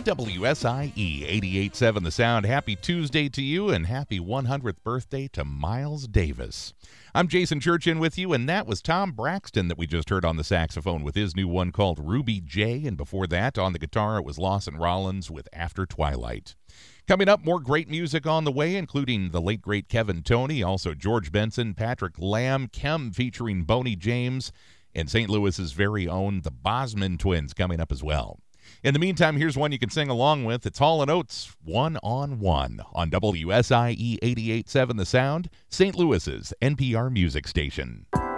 WSIE 88.7 The Sound. Happy Tuesday to you and happy 100th birthday to Miles Davis. I'm Jason Church in with you, and that was Tom Braxton that we just heard on the saxophone with his new one called Ruby J. And before that, on the guitar, it was Lawson Rollins with After Twilight. Coming up, more great music on the way, including the late, great Kevin Toney, also George Benson, Patrick Lamb, Kem featuring Boney James, and St. Louis's very own the Bosman Twins coming up as well. In the meantime, here's one you can sing along with. It's Hall & Oates, One on One, on WSIE 88.7 The Sound, St. Louis's NPR music station.